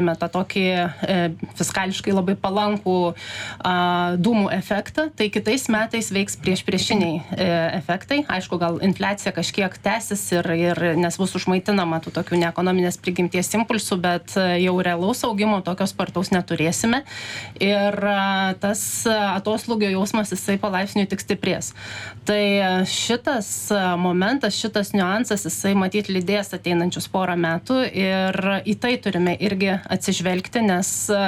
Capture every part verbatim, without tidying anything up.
tą tokį e, fiskališkai labai palankų a, dūmų efektą, tai kitais metais veiks prieš priešiniai e, efektai. Aišku, gal infliacija kažkiek tęsis ir, ir nes bus užmaitinama tų tokių neekonominės prigimties impulsų, bet jau realaus augimo tokios spartaus neturėsime. Ir a, tas atoslūgio jausmas jisai palaipsniui tik stiprės. Tai šitas momentas, šitas niuansas, jisai matyt lydės ateinančius porą metų ir į tai turime irgi atsižvelgti, nes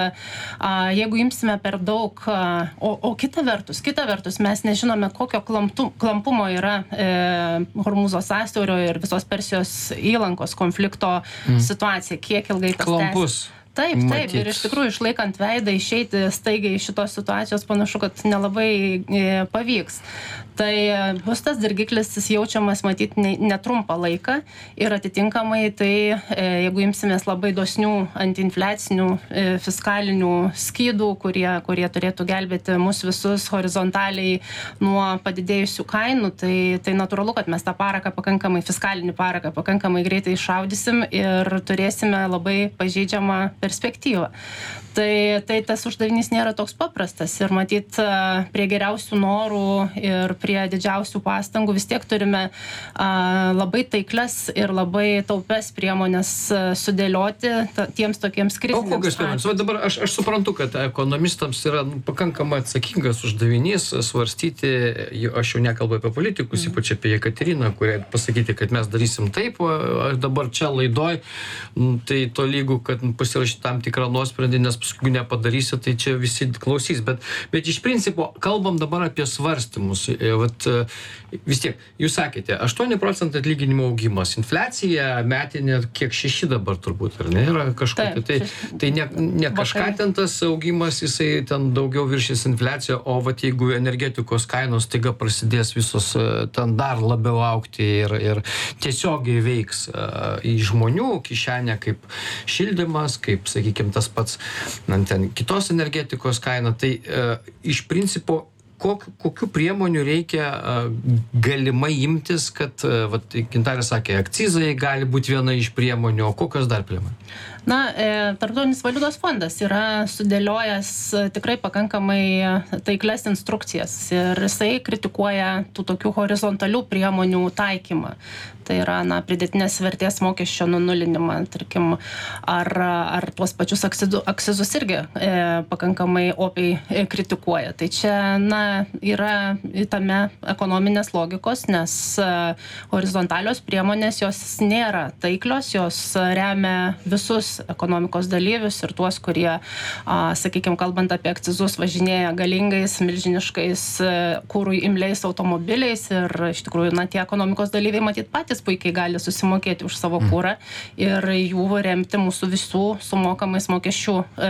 a, jeigu imsime per daug, a, o, o kita vertus, kita vertus, mes nežinome, kokio klamptu, klampumo yra e, Hormūzo sąsiaurio ir visos Persijos įlankos konflikto mm. situacija, kiek ilgai tas klampus. tęsis. Taip, taip, Matyt. Ir iš tikrųjų išlaikant veidą išeiti staigiai iš šitos situacijos panašu, kad nelabai e, pavyks. Tai bus tas dirgiklis jaučiamas matyti netrumpą laiką ir atitinkamai tai, e, jeigu imsimės labai dosnių antiinfliacinių e, fiskalinių skydų, kurie, kurie turėtų gelbėti mus visus horizontaliai nuo padidėjusių kainų, tai, tai natūralu, kad mes tą paraką pakankamai, fiskalinį paraką pakankamai greitai iššaudysim ir turėsime labai pažeidžiamą perspektyvą. Tai, tai tas uždavinys nėra toks paprastas ir matyt prie geriausių norų ir prie didžiausių pastangų vis tiek turime a, labai taiklias ir labai taupes priemonės sudėlioti ta, tiems tokiems kriziniams. O kokios priemonės? O dabar aš, aš suprantu, kad ekonomistams yra pakankamai atsakingas uždavinys svarstyti, aš jau nekalbu apie politikus, mm. ypač apie Jekateriną, kurie pasakyti, kad mes darysim taip, o dabar čia laidoj, tai to lygu, kad pasirašyti tam tikrą nuosprendį, nes paskui nepadarysi, tai čia visi klausys. Bet, bet iš principo, kalbam dabar apie svarstymus. Vat, vis tiek, jūs sakėte, aštuoni procentai atlyginimo augimas, infliacija metinė kiek šeši dabar turbūt, ar ne, yra kažkokia. Tai, tai ne, ne kažką ten tas augimas, jisai ten daugiau viršys infliaciją, o vat jeigu energetikos kainos taiga prasidės visos ten dar labiau augti ir, ir tiesiogiai veiks į žmonių kišenę kaip šildymas, kaip, sakykime, tas pats na, ten kitos energetikos kaina, tai e, iš principo kok, kokių priemonių reikia e, galimai imtis, kad, e, vat, Gintarė sakė, akcizai gali būti viena iš priemonių, o kokios dar priemonių? Na, e, Tarptautinis valiutos fondas yra sudėliojęs tikrai pakankamai taiklias instrukcijas ir jisai kritikuoja tų tokių horizontalių priemonių taikymą. Tai yra, na, pridėtinės vertės mokesčio nunulinimą, tarkim, ar, ar tuos pačius akcizus, akcizus irgi e, pakankamai opiai e, kritikuoja. Tai čia, na, yra tame ekonominės logikos, nes e, horizontalios priemonės jos nėra taiklios, jos remia visus ekonomikos dalyvius ir tuos, kurie, a, sakykime, kalbant apie akcizus, važinėja galingais, milžiniškais e, kūrui imliais automobiliais ir iš tikrųjų, na, tie ekonomikos dalyviai matyt patys puikiai gali susimokėti už savo kūrą ir jų remti mūsų visų sumokamais mokesčių, e,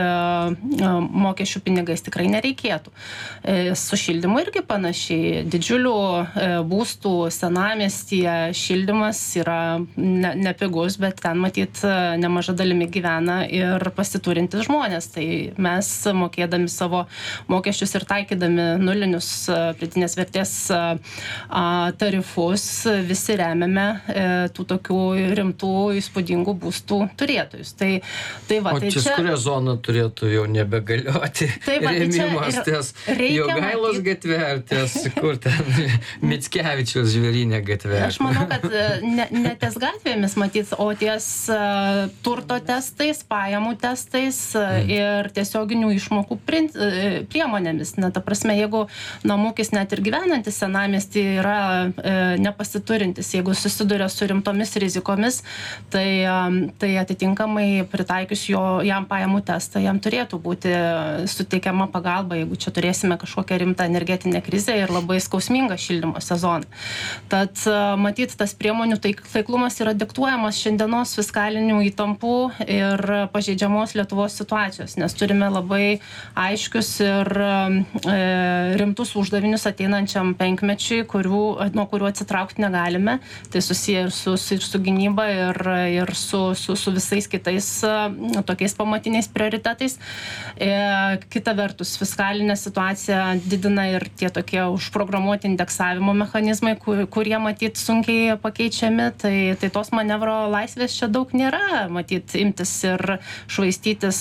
mokesčių pinigais tikrai nereikėtų. E, su šildymu irgi panašiai. Didžiulių e, būstų senamiestyje šildymas yra ne, nepigus, bet ten matyt nemaža dalimi gyvena ir pasiturintis žmonės. Tai mes mokėdami savo mokesčius ir taikydami nulinius pridėtinės vertės tarifus visi remiame tų tokių rimtų įspūdingų būstų turėtojus. Tai, tai va, o tai čia, čia kuria zona turėtų jau nebegalioti tai va, rėmimas tai ties Jogailos gatve ar ties kur ten Mickevičiaus Žvėryne gatve? Aš manau, kad ne, ne ties gatvėmis matyt, o ties uh, turto testais, pajamų testais uh, mm. ir tiesioginių išmokų print, uh, priemonėmis. Na, ta prasme, jeigu namūkis net ir gyvenantis senamiestį yra uh, nepasiturintis, jeigu susiduria su rimtomis rizikomis, tai, tai atitinkamai pritaikius jo, jam pajamų testą, jam turėtų būti suteikiama pagalba, jeigu čia turėsime kažkokią rimtą energetinę krizę ir labai skausmingą šildymo sezoną. Tad matyt, tas priemonių taiklumas yra diktuojamas šiandienos fiskalinių įtampų ir pažeidžiamos Lietuvos situacijos, nes turime labai aiškius ir e, rimtus uždavinius ateinančiam penkmečiui, kurių, nuo kurių atsitraukti negalime. Tai susiję ir su, ir su gynyba, ir, ir su, su, su visais kitais tokiais pamatiniais prioritetais. E, kita vertus, fiskalinė situacija didina ir tie tokie užprogramuoti indeksavimo mechanizmai, kur, kurie matyt sunkiai pakeičiami, tai, tai tos manevro laisvės čia daug nėra, matyt, imtis naudotis ir švaistytis